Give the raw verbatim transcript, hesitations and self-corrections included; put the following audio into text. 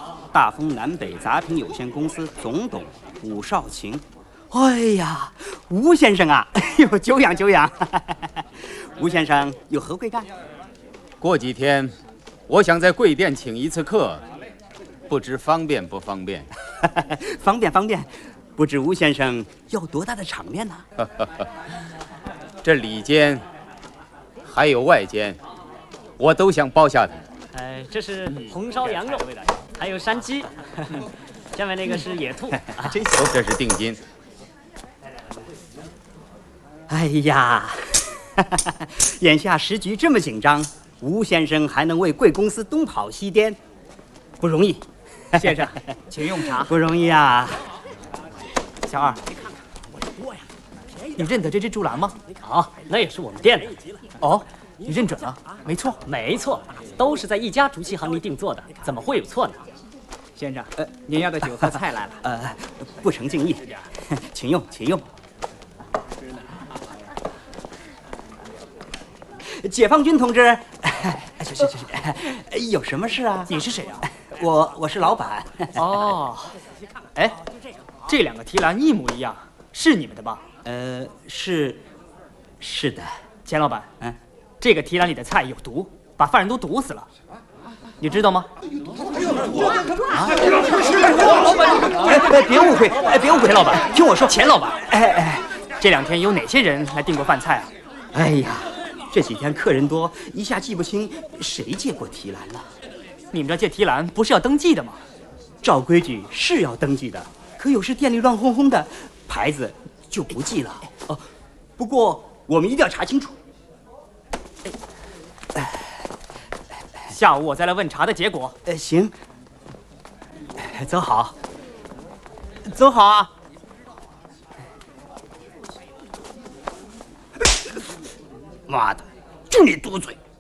大丰南北杂品有限公司总董武少卿。哎呀，吴先生啊，哎呦，久仰久仰。吴先生有何贵干？ 过几天，我想在贵店请一次客，不知方便不方便？ 方便方便。不知吴先生要多大的场面呢？ 这里间还有外间，我都想包下它。 哎，这是红烧羊肉，还有山鸡，下面那个是野兔， 真行，这是定金。 哎呀，眼下时局这么紧张，吴先生还能为贵公司东跑西颠，不容易。 先生，请用茶。 不容易啊。 小二，你看看我这锅呀，你认得这只竹篮吗？ 啊，那也是我们店的。 哦，你认准了？没错， 没错，都是在一家竹器行里定做的，怎么会有错呢？ 先生，呃，您要的酒和菜来了。 呃，不成敬意，请用，请用。解放军同志，是是是是，有什么事啊？ 你是谁啊？ 我我是老板。 哦，哎，这两个提篮一模一样，是你们的吧？ 呃，是，是的。 钱老板， 嗯， 这个提篮里的菜有毒，把犯人都毒死了，你知道吗？ 啊！哎，别误会，哎，别误会，老板，听我说， 钱老板， 哎哎， 这两天有哪些人来订过饭菜啊？ 哎呀，这几天客人多，一下记不清谁借过提篮了。 你们这借提篮不是要登记的吗？ 照规矩是要登记的，可有时店里乱哄哄的，牌子就不记了。哦，不过我们一定要查清楚。 下午我再来问查的结果。 呃，行，走好，走好啊。妈的，就你多嘴！